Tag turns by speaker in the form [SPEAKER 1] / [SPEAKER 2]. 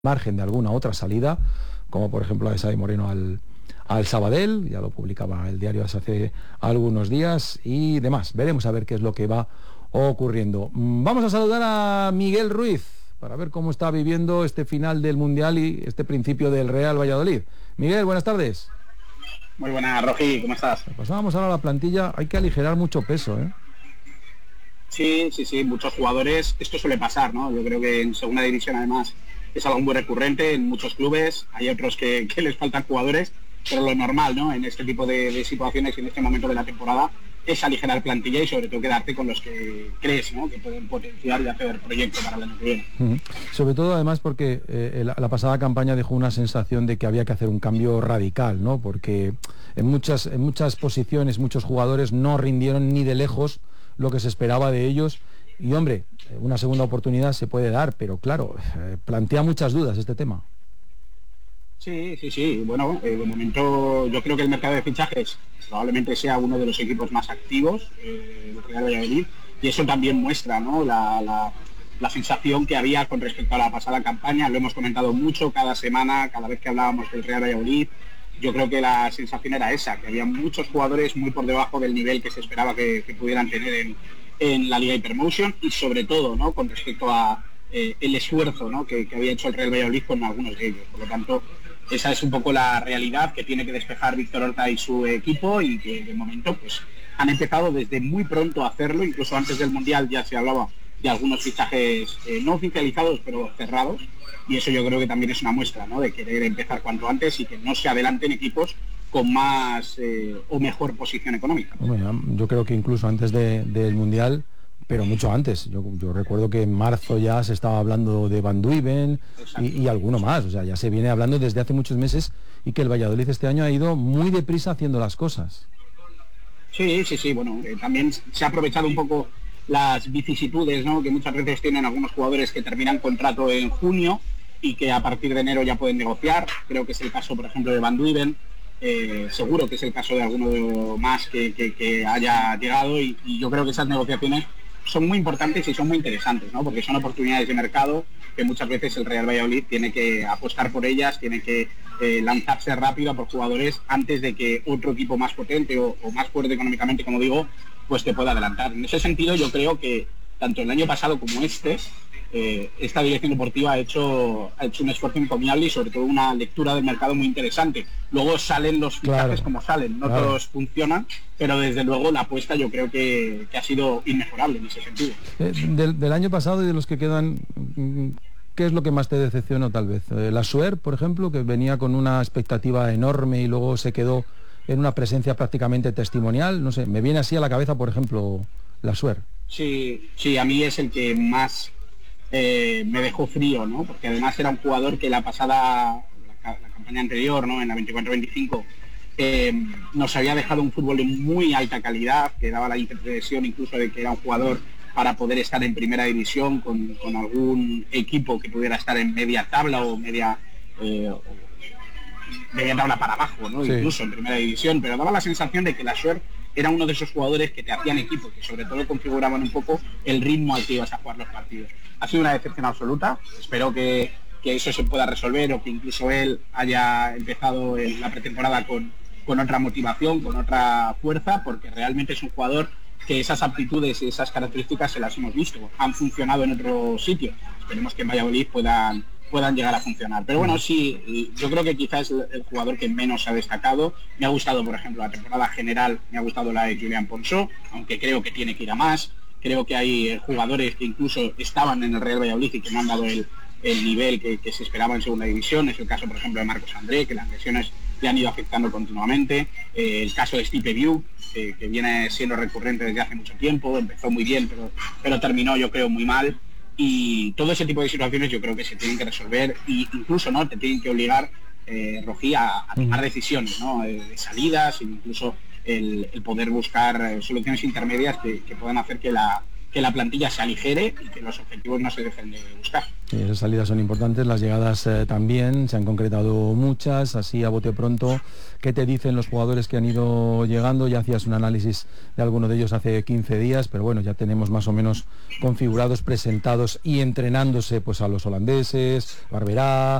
[SPEAKER 1] margen de alguna otra salida, como por ejemplo la de Xavi Moreno al Sabadell, ya lo publicaba el diario hace algunos días y demás. Veremos a ver qué es lo que va ocurriendo. Vamos a saludar a Miguel Ruiz para ver cómo está viviendo este final del Mundial y este principio del Real Valladolid. Miguel, buenas tardes.
[SPEAKER 2] Muy buenas, Rogi, ¿cómo estás?
[SPEAKER 1] Pasábamos ahora a la plantilla, hay que aligerar mucho peso, ¿eh?
[SPEAKER 2] Sí, muchos jugadores, esto suele pasar, ¿no? Yo creo que en segunda división además es algo muy recurrente en muchos clubes, hay otros que les faltan jugadores, pero lo normal, ¿no? En este tipo de situaciones y en este momento de la temporada es aligerar plantilla y sobre todo quedarte con los que crees, ¿no? Que pueden potenciar y hacer proyecto para el año que viene.
[SPEAKER 1] Sobre todo además porque la pasada campaña dejó una sensación de que había que hacer un cambio radical, ¿no? Porque en muchas posiciones muchos jugadores no rindieron ni de lejos lo que se esperaba de ellos y hombre, una segunda oportunidad se puede dar, pero claro, plantea muchas dudas este tema.
[SPEAKER 2] Sí. Bueno, de momento yo creo que el mercado de fichajes probablemente sea uno de los equipos más activos del Real Valladolid y eso también muestra, ¿no? la sensación que había con respecto a la pasada campaña. Lo hemos comentado mucho cada semana, cada vez que hablábamos del Real Valladolid. Yo creo que la sensación era esa, que había muchos jugadores muy por debajo del nivel que se esperaba que pudieran tener en la Liga Hypermotion y sobre todo, ¿no? Con respecto a el esfuerzo, ¿no? que había hecho el Real Valladolid con algunos de ellos. Por lo tanto, esa es un poco la realidad que tiene que despejar Víctor Horta y su equipo y que de momento pues han empezado desde muy pronto a hacerlo, incluso antes del Mundial ya se hablaba de algunos fichajes no oficializados pero cerrados y eso yo creo que también es una muestra, ¿no? De querer empezar cuanto antes y que no se adelanten equipos con más o mejor posición económica.
[SPEAKER 1] Bueno, yo creo que incluso antes del Mundial, pero mucho antes. Yo recuerdo que en marzo ya se estaba hablando de Van Duijven y alguno más. O sea, ya se viene hablando desde hace muchos meses y que el Valladolid este año ha ido muy deprisa haciendo las cosas.
[SPEAKER 2] Sí. Bueno, también se ha aprovechado un poco las vicisitudes, ¿no? Que muchas veces tienen algunos jugadores que terminan contrato en junio y que a partir de enero ya pueden negociar. Creo que es el caso, por ejemplo, de Van Duijven. Seguro que es el caso de alguno más que haya llegado y yo creo que esas negociaciones son muy importantes y son muy interesantes, ¿no? Porque son oportunidades de mercado que muchas veces el Real Valladolid tiene que apostar por ellas, tiene que lanzarse rápido a por jugadores antes de que otro equipo más potente o más fuerte económicamente, como digo, pues te pueda adelantar. En ese sentido yo creo que tanto el año pasado como esta dirección deportiva ha hecho un esfuerzo encomiable y sobre todo una lectura del mercado muy interesante. Luego salen los fichajes como salen, no todos funcionan, pero desde luego la apuesta yo creo que ha sido inmejorable en ese sentido.
[SPEAKER 1] Del año pasado y de los que quedan, ¿qué es lo que más te decepcionó tal vez? La Suer, por ejemplo, que venía con una expectativa enorme y luego se quedó en una presencia prácticamente testimonial, no sé, me viene así a la cabeza, por ejemplo, la Suer.
[SPEAKER 2] Sí, a mí es el que más me dejó frío, ¿no? Porque además era un jugador que la campaña anterior, ¿no? En la 24-25 nos había dejado un fútbol de muy alta calidad, que daba la impresión incluso de que era un jugador para poder estar en primera división con algún equipo que pudiera estar en media tabla o media tabla para abajo, ¿no? Sí. Incluso en primera división, pero daba la sensación de que la Suer era uno de esos jugadores que te hacían equipo, que sobre todo configuraban un poco el ritmo al que ibas a jugar los partidos. Ha sido una decepción absoluta, espero que eso se pueda resolver o que incluso él haya empezado la pretemporada con otra motivación, con otra fuerza, porque realmente es un jugador que esas aptitudes y esas características se las hemos visto, han funcionado en otro sitio. Esperemos que en Valladolid puedan llegar a funcionar. Pero bueno, sí, yo creo que quizás es el jugador que menos ha destacado. Me ha gustado, por ejemplo, la temporada general, me ha gustado la de Julián Ponsó, aunque creo que tiene que ir a más. Creo que hay jugadores que incluso estaban en el Real Valladolid y que no han dado el nivel que se esperaba en segunda división. Es el caso, por ejemplo, de Marcos André, que las lesiones le han ido afectando continuamente. El caso de Stipe Biuk, que viene siendo recurrente desde hace mucho tiempo. Empezó muy bien, pero terminó, yo creo, muy mal. Y todo ese tipo de situaciones yo creo que se tienen que resolver e incluso, ¿no? Te tienen que obligar, Rogi, a tomar decisiones, ¿no? De salidas e incluso el poder buscar soluciones intermedias que puedan hacer que que la plantilla se aligere y que los objetivos no se dejen de buscar.
[SPEAKER 1] Sí, esas salidas son importantes, las llegadas también, se han concretado muchas, así a bote pronto. ¿Qué te dicen los jugadores que han ido llegando? Ya hacías un análisis de alguno de ellos hace 15 días, pero bueno, ya tenemos más o menos configurados, presentados y entrenándose pues a los holandeses, Barberá,